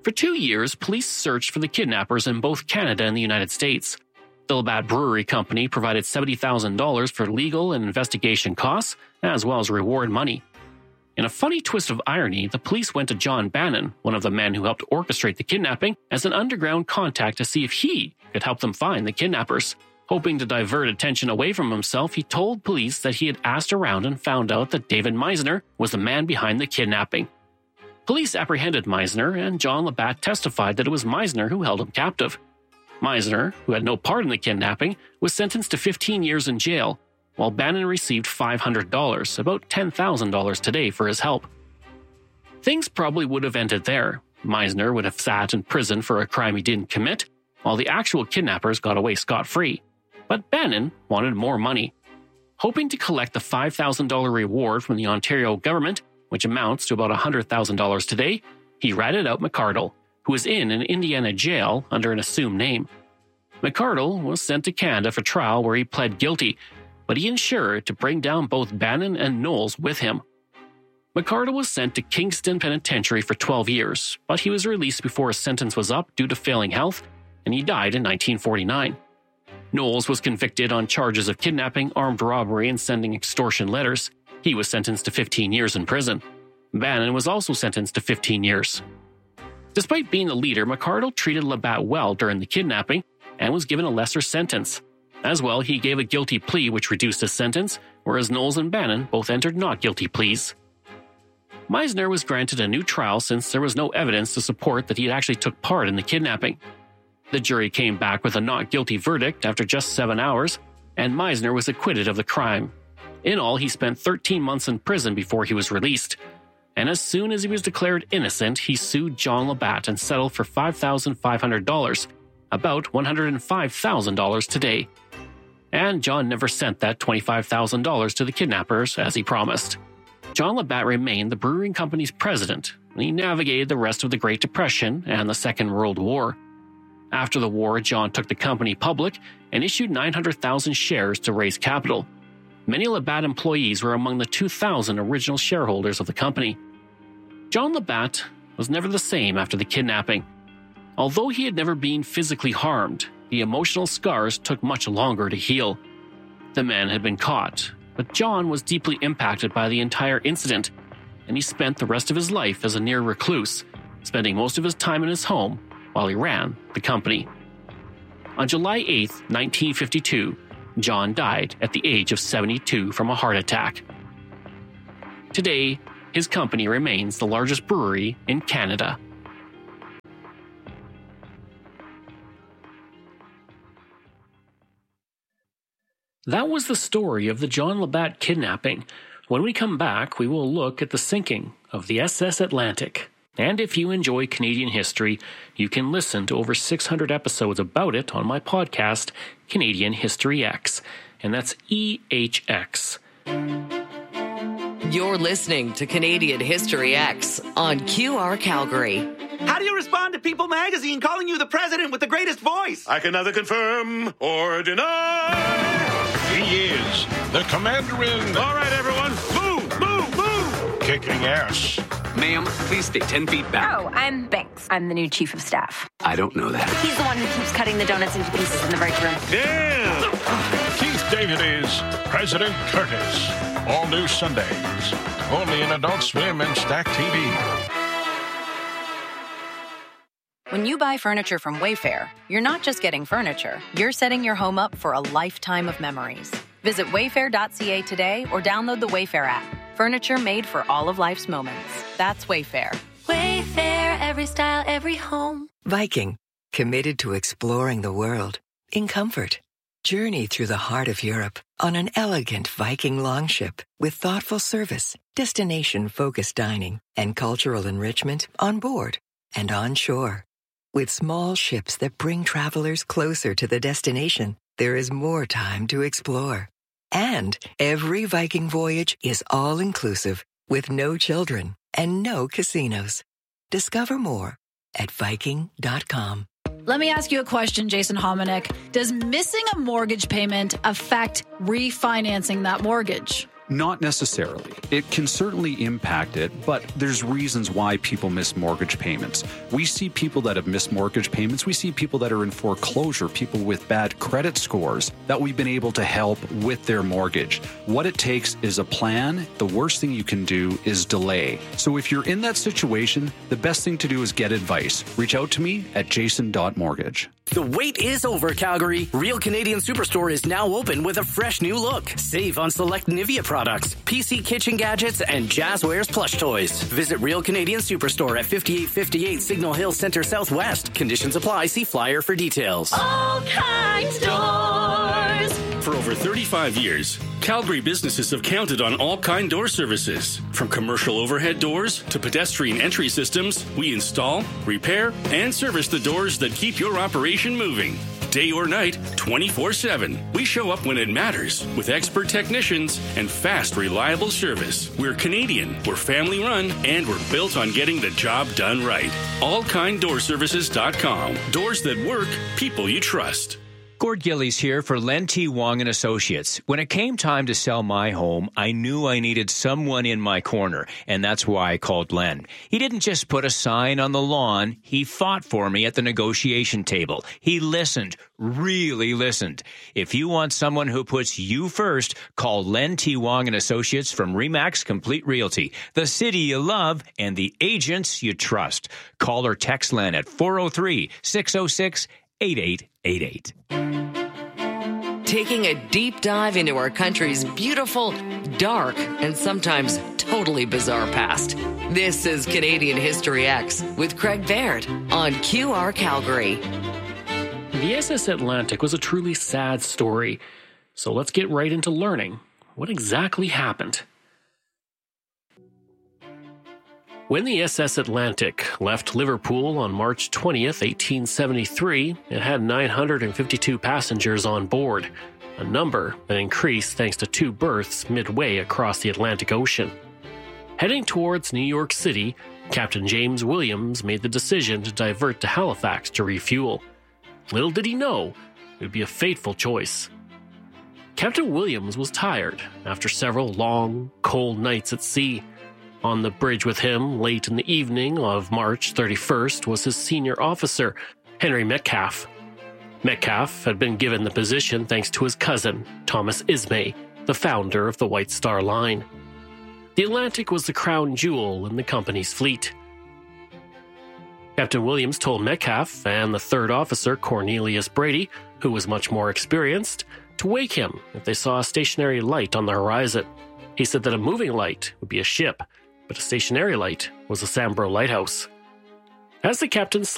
For 2 years, police searched for the kidnappers in both Canada and the United States. The Labatt Brewery Company provided $70,000 for legal and investigation costs, as well as reward money. In a funny twist of irony, the police went to John Bannon, one of the men who helped orchestrate the kidnapping, as an underground contact to see if he could help them find the kidnappers. Hoping to divert attention away from himself, he told police that he had asked around and found out that David Meisner was the man behind the kidnapping. Police apprehended Meisner, and John Labatt testified that it was Meisner who held him captive. Meisner, who had no part in the kidnapping, was sentenced to 15 years in jail, while Bannon received $500, about $10,000 today, for his help. Things probably would have ended there. Meisner would have sat in prison for a crime he didn't commit, while the actual kidnappers got away scot-free. But Bannon wanted more money. Hoping to collect the $5,000 reward from the Ontario government, which amounts to about $100,000 today, he ratted out McArdle, who was in an Indiana jail under an assumed name. McArdle was sent to Canada for trial where he pled guilty, but he ensured to bring down both Bannon and Knowles with him. McArdle was sent to Kingston Penitentiary for 12 years, but he was released before his sentence was up due to failing health, and he died in 1949. Knowles was convicted on charges of kidnapping, armed robbery, and sending extortion letters. He was sentenced to 15 years in prison. Bannon was also sentenced to 15 years. Despite being the leader, McArdle treated Labatt well during the kidnapping and was given a lesser sentence. As well, he gave a guilty plea which reduced his sentence, whereas Knowles and Bannon both entered not guilty pleas. Meisner was granted a new trial since there was no evidence to support that he actually took part in the kidnapping. The jury came back with a not guilty verdict after just 7 hours, and Meisner was acquitted of the crime. In all, he spent 13 months in prison before he was released. And as soon as he was declared innocent, he sued John Labatt and settled for $5,500, about $105,000 today. And John never sent that $25,000 to the kidnappers as he promised. John Labatt remained the brewing company's president, and he navigated the rest of the Great Depression and the Second World War. After the war, John took the company public and issued 900,000 shares to raise capital. Many Labatt employees were among the 2,000 original shareholders of the company. John Labatt was never the same after the kidnapping. Although he had never been physically harmed, the emotional scars took much longer to heal. The man had been caught, but John was deeply impacted by the entire incident, and he spent the rest of his life as a near recluse, spending most of his time in his home while he ran the company. On July 8, 1952, John died at the age of 72 from a heart attack. Today, his company remains the largest brewery in Canada. That was the story of the John Labatt kidnapping. When we come back, we will look at the sinking of the SS Atlantic. And if you enjoy Canadian history, you can listen to over 600 episodes about it on my podcast, Canadian History X. And that's EHX. You're listening to Canadian History X on QR Calgary. How do you respond to People magazine calling you the president with the greatest voice? I can neither confirm or deny. He is the commander-in. All right, everyone, move, move, move. Kicking ass. Ma'am, please stay 10 feet back. Oh, I'm Banks. I'm the new chief of staff. I don't know that. He's the one who keeps cutting the donuts into pieces in the break room. Damn! Keith David is President Curtis. All new Sundays. Only in Adult Swim and Stack TV. When you buy furniture from Wayfair, you're not just getting furniture. You're setting your home up for a lifetime of memories. Visit wayfair.ca today or download the Wayfair app. Furniture made for all of life's moments. That's Wayfair. Wayfair, every style, every home. Viking, committed to exploring the world in comfort. Journey through the heart of Europe on an elegant Viking longship with thoughtful service, destination-focused dining, and cultural enrichment on board and on shore. With small ships that bring travelers closer to the destination, there is more time to explore. And every Viking voyage is all-inclusive with no children and no casinos. Discover more at Viking.com. Let me ask you a question, Jason Hominick. Does missing a mortgage payment affect refinancing that mortgage? Not necessarily. It can certainly impact it, but there's reasons why people miss mortgage payments. We see people that have missed mortgage payments. We see people that are in foreclosure, people with bad credit scores that we've been able to help with their mortgage. What it takes is a plan. The worst thing you can do is delay. So if you're in that situation, the best thing to do is get advice. Reach out to me at jason.mortgage. The wait is over, Calgary. Real Canadian Superstore is now open with a fresh new look. Save on select Nivea products, PC kitchen gadgets, and Jazzwares plush toys. Visit Real Canadian Superstore at 5858 Signal Hill Center Southwest. Conditions apply. See flyer for details. All Kinds Doors. For over 35 years, Calgary businesses have counted on All Kind Door services. From commercial overhead doors to pedestrian entry systems, we install, repair, and service the doors that keep your operation moving. Day or night, 24/7. We show up when it matters with expert technicians and fast, reliable service. We're Canadian, we're family run, and we're built on getting the job done right. AllKindDoorServices.com. Doors that work, people you trust. Gord Gillies here for Len T. Wong & Associates. When it came time to sell my home, I knew I needed someone in my corner, and that's why I called Len. He didn't just put a sign on the lawn. He fought for me at the negotiation table. He listened, really listened. If you want someone who puts you first, call Len T. Wong & Associates from RE/MAX Complete Realty, the city you love and the agents you trust. Call or text Len at 403-606-8888. Taking a deep dive into our country's beautiful, dark, and sometimes totally bizarre past. This is Canadian History X with Craig Baird on QR Calgary. The SS Atlantic was a truly sad story, so let's get right into learning what exactly happened. When the SS Atlantic left Liverpool on March 20th, 1873, it had 952 passengers on board, a number that increased thanks to 2 berths midway across the Atlantic Ocean. Heading towards New York City, Captain James Williams made the decision to divert to Halifax to refuel. Little did he know, it would be a fateful choice. Captain Williams was tired after several long, cold nights at sea. On the bridge with him late in the evening of March 31st was his senior officer, Henry Metcalfe. Metcalfe had been given the position thanks to his cousin, Thomas Ismay, the founder of the White Star Line. The Atlantic was the crown jewel in the company's fleet. Captain Williams told Metcalfe and the third officer, Cornelius Brady, who was much more experienced, to wake him if they saw a stationary light on the horizon. He said that a moving light would be a ship, but a stationary light was a Sambro lighthouse. As the captain